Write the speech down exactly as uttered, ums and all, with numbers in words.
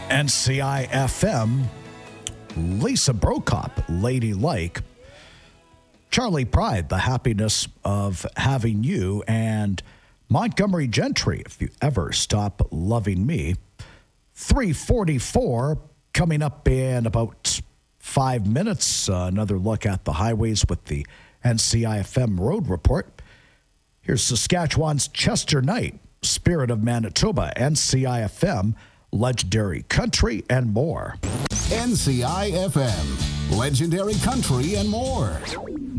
N C I F M, Lisa Brokop, Ladylike, Charlie Pride, The Happiness of Having You, and Montgomery Gentry, If You Ever Stop Loving Me. three forty-four, coming up in about five minutes, uh, another look at the highways with the N C I F M Road Report. Here's Saskatchewan's Chester Knight, Spirit of Manitoba, N C I F M, Legendary Country, and more. N C I F M, Legendary Country, and more.